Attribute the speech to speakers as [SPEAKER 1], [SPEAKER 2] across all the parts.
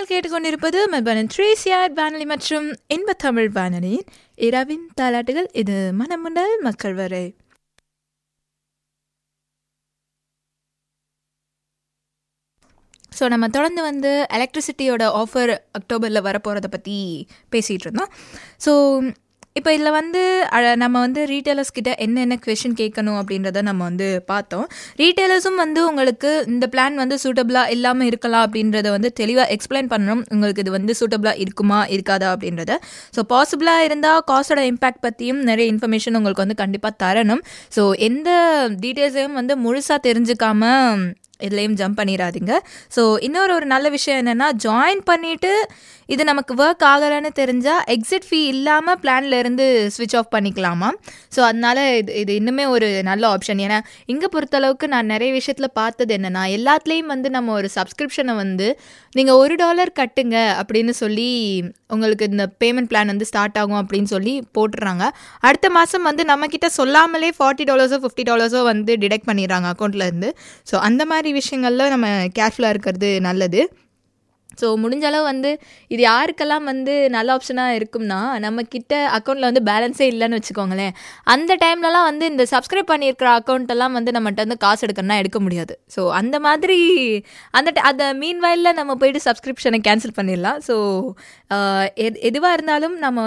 [SPEAKER 1] நீங்கள் கேட்டுக்கொண்டிருப்பது Melbourne 3CR வானொலி மற்றும் இன்ப தமிழ் வானொலியின் இரவின் தாலாட்டுகள். இது மனம் முதல் மக்கள் வரை. ஸோ நம்ம தொடர்ந்து எலக்ட்ரிசிட்டியோட ஆஃபர் அக்டோபரில் வரப்போகிறத பற்றி பேசிகிட்டு இருந்தோம். ஸோ இப்போ இதில் நம்ம ரீட்டைலர்ஸ் கிட்ட என்னென்ன கொஷின் கேட்கணும் அப்படின்றத நம்ம பார்த்தோம். ரீட்டைலர்ஸும் உங்களுக்கு இந்த பிளான் சூட்டபிளாக இல்லாமல் இருக்கலாம் அப்படின்றத தெளிவாக எக்ஸ்பிளைன் பண்ணணும். உங்களுக்கு இது சூட்டபிளாக இருக்குமா இருக்காதா அப்படின்றத. ஸோ பாசிபிளாக இருந்தால் காஸ்டோட இம்பேக்ட் பற்றியும் நிறைய இன்ஃபர்மேஷன் உங்களுக்கு கண்டிப்பாக தரணும். ஸோ எந்த டீட்டெயில்ஸையும் முழுசாக தெரிஞ்சுக்காமல் இதுலேயும் ஜம்ப் பண்ணிடாதீங்க. ஸோ இன்னொரு நல்ல விஷயம் என்னென்னா, ஜாயின் பண்ணிவிட்டு இது நமக்கு ஒர்க் ஆகலைன்னு தெரிஞ்சால் எக்ஸிட் ஃபீ இல்லாமல் பிளான்லேருந்து ஸ்விட்ச் ஆஃப் பண்ணிக்கலாமா. ஸோ அதனால் இது இன்னுமே ஒரு நல்ல ஆப்ஷன். ஏன்னா இங்கே பொறுத்தளவுக்கு நான் நிறைய விஷயத்தில் பார்த்தது என்னென்னா, எல்லாத்துலேயும் நம்ம ஒரு சப்ஸ்கிரிப்ஷனை நீங்கள் $1 கட்டுங்க அப்படின்னு சொல்லி உங்களுக்கு இந்த பேமெண்ட் பிளான் ஸ்டார்ட் ஆகும் அப்படின்னு சொல்லி போட்டுடுறாங்க. அடுத்த மாதம் நம்மக்கிட்ட சொல்லாமலே $40 $50 டிடெக்ட் பண்ணிடுறாங்க அக்கௌண்ட்லேருந்து. ஸோ அந்த மாதிரி விஷயங்கள்ல நம்ம கேர்ஃபுல்லாக இருக்கிறது நல்லது. ஸோ முடிஞ்ச அளவு இது யாருக்கெல்லாம் நல்ல ஆப்ஷனாக இருக்கும்னா, நம்மக்கிட்ட அக்கௌண்ட்டில் பேலன்ஸே இல்லைன்னு வச்சுக்கோங்களேன். அந்த டைம்லலாம் இந்த சப்ஸ்கிரைப் பண்ணியிருக்கிற அக்கௌண்ட்டெல்லாம் நம்மகிட்ட காசு எடுக்கணும்னா எடுக்க முடியாது. ஸோ அந்த மாதிரி அந்த மீன்வைலில் நம்ம போய்ட்டு சப்ஸ்கிரிப்ஷனை கேன்சல் பண்ணிடலாம். ஸோ எதுவாக இருந்தாலும் நம்ம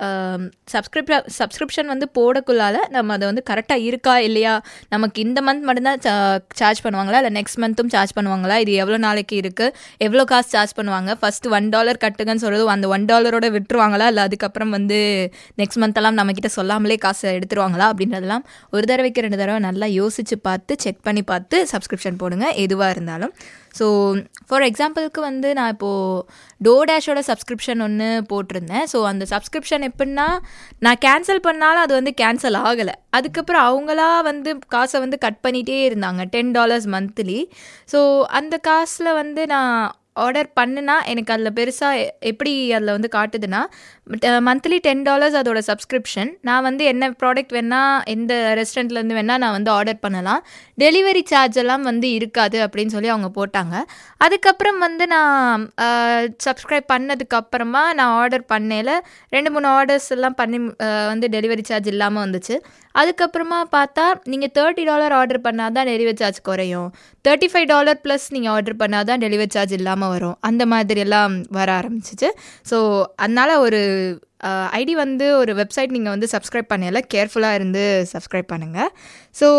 [SPEAKER 1] சப்ஸ்கிரிப்ஷன் போடக்குள்ளால நம்ம அதை கரெக்டாக இருக்கா இல்லையா, நமக்கு இந்த மந்த் மட்டும்தான் சார்ஜ் பண்ணுவாங்களா இல்லை நெக்ஸ்ட் மந்த்தும் சார்ஜ் பண்ணுவாங்களா, இது எவ்வளோ நாளைக்கு இருக்குது, எவ்வளோ காசு சார்ஜ் பண்ணுவாங்க, ஃபஸ்ட்டு $1 கட்டுங்கன்னு சொல்கிறது அந்த $1 விட்டுருவாங்களா இல்லை அதுக்கப்புறம் நெக்ஸ்ட் மந்த்தெல்லாம் நம்மக்கிட்ட சொல்லாமலே காசு எடுத்துருவாங்களா அப்படின்றதெல்லாம் ஒரு தடவைக்கு 2 தடவை நல்லா யோசித்து பார்த்து செக் பண்ணி பார்த்து சப்ஸ்கிரிப்ஷன் போடுங்க எதுவாக இருந்தாலும். ஸோ ஃபார் எக்ஸாம்பிளுக்கு நான் இப்போது டோடாஷோட சப்ஸ்கிரிப்ஷன் ஒன்று போட்டிருந்தேன். ஸோ அந்த சப்ஸ்கிரிப்ஷன் எப்படின்னா, நான் கேன்சல் பண்ணாலும் அது கேன்சல் ஆகலை. அதுக்கப்புறம் அவங்களா காசை கட் பண்ணிகிட்டே இருந்தாங்க, $10 மந்த்லி. ஸோ அந்த காசில் நான் ஆர்டர் பண்ணுனா எனக்கு அதில் பெருசாக எப்படி அதில் காட்டுதுன்னா, மந்த்லி $10 அதோட சப்ஸ்கிரிப்ஷன். நான் என்ன ப்ராடக்ட் வேணால் எந்த ரெஸ்டாரண்ட்லேருந்து வேணால் நான் ஆர்டர் பண்ணலாம், டெலிவரி சார்ஜ் எல்லாம் இருக்காது அப்படின்னு சொல்லி அவங்க போட்டாங்க. அதுக்கப்புறம் நான் சப்ஸ்கிரைப் பண்ணதுக்கப்புறமா நான் ஆர்டர் பண்ணையில் 2-3 ஆர்டர்ஸ் எல்லாம் பண்ணி டெலிவரி சார்ஜ் இல்லாமல் வந்துச்சு. அதுக்கப்புறமா பார்த்தா நீங்கள் $30 ஆர்டர் பண்ணால் தான் டெலிவரி சார்ஜ் குறையும், $35 ப்ளஸ் நீங்கள் ஆர்டர் பண்ணால் தான் டெலிவரி சார்ஜ் இல்லாமல் வரும், அந்த மாதிரியெல்லாம் வர ஆரம்பிச்சிச்சு. ஸோ அதனால் ஒரு ஐடி ஒரு வெப்சைட் நீங்கள் சப்ஸ்கிரைப் பண்ணல கேர்ஃபுல்லாக இருந்து சப்ஸ்கிரைப் பண்ணுங்கள். ஸோ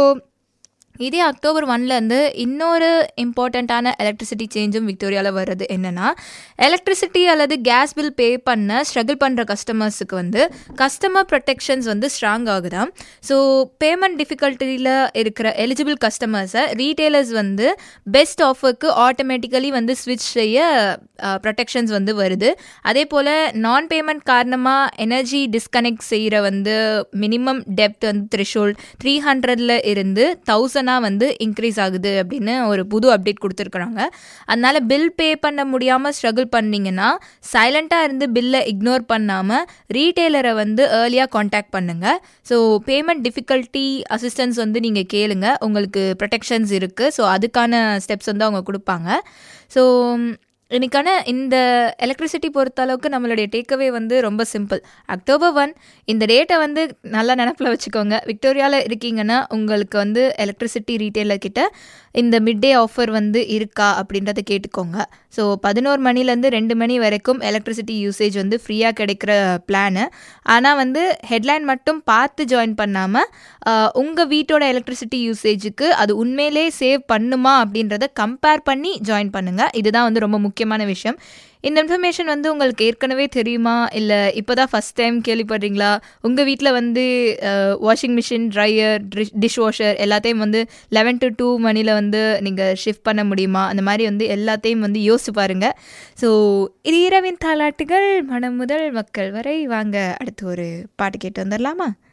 [SPEAKER 1] இதே அக்டோபர் 1 இன்னொரு இம்பார்ட்டண்ட்டான எலக்ட்ரிசிட்டி சேஞ்சும் விக்டோரியாவில் வருது. என்னென்னா, எலக்ட்ரிசிட்டி அல்லது கேஸ் பில் பே பண்ண ஸ்ட்ரகிள் பண்ணுற கஸ்டமர்ஸுக்கு customer protections strong ஆகுதான். So payment டிஃபிகல்ட்டியில் இருக்கிற எலிஜிபிள் கஸ்டமர்ஸை ரீட்டெயிலர்ஸ் பெஸ்ட் ஆஃபருக்கு ஆட்டோமேட்டிக்கலி ஸ்விட்ச் செய்ய ப்ரொடெக்ஷன்ஸ் வருது. அதே போல் நான் பேமெண்ட் காரணமாக எனர்ஜி டிஸ்கனெக்ட் செய்கிற மினிமம் டெப்த் த்ரெஷோல்ட் 300 இருந்து 1000 இன்க்ரீஸ் ஆகுது அப்படின்னு ஒரு புது அப்டேட் கொடுத்துருக்குறாங்க. அதனால பில் பே பண்ண முடியாமல் ஸ்ட்ரகிள் பண்ணிங்கன்னா சைலண்ட்டாக இருந்து பில்லை இக்னோர் பண்ணாமல் ரீட்டெயிலரை ஏர்லியாக காண்டாக்ட் பண்ணுங்கள். ஸோ பேமெண்ட் டிஃபிகல்ட்டி அசிஸ்டன்ஸ் நீங்கள் கேளுங்க, உங்களுக்கு ப்ரொடெக்ஷன்ஸ் இருக்குது. ஸோ அதுக்கான ஸ்டெப்ஸ் அவங்க கொடுப்பாங்க. ஸோ இன்னைக்கான இந்த எலக்ட்ரிசிட்டி பொறுத்த அளவுக்கு நம்மளுடைய டேக்அவே ரொம்ப சிம்பிள். அக்டோபர் 1 இந்த டேட்டை நல்லா நினப்பில் வச்சுக்கோங்க. விக்டோரியாவில் இருக்கீங்கன்னா உங்களுக்கு எலக்ட்ரிசிட்டி ரீட்டெயிலர் கிட்ட இந்த மிட் டே ஆஃபர் இருக்கா அப்படின்றத கேட்டுக்கோங்க. ஸோ 11 மணிலேருந்து 2 மணி வரைக்கும் எலக்ட்ரிசிட்டி யூசேஜ் ஃப்ரீயாக கிடைக்கிற பிளானு. ஆனால் ஹெட்லைன் மட்டும் பார்த்து ஜாயின் பண்ணாமல் உங்கள் வீட்டோட எலக்ட்ரிசிட்டி யூசேஜுக்கு அது உண்மையிலே சேவ் பண்ணுமா அப்படின்றத கம்பேர் பண்ணி ஜாயின் பண்ணுங்கள். இதுதான் ரொம்ப முக்கியமான விஷயம். இந்த இன்ஃபர்மேஷன் உங்களுக்கு ஏற்கனவே தெரியுமா இல்லை இப்போ தான் ஃபஸ்ட் டைம் கேள்விப்படுறீங்களா? உங்கள் வீட்டில் washing machine, dryer, dish washer எல்லாத்தையும் 11 to 2 மணியில் நீங்கள் ஷிஃப்ட் பண்ண முடியுமா? அந்த மாதிரி எல்லாத்தையும் யோசிச்சு பாருங்கள். ஸோ இது இரவின் தாலாட்டுகள் மனம் முதல் மக்கள் வரை. வாங்க அடுத்து ஒரு பாட்டு கேட்டு வந்துடலாமா?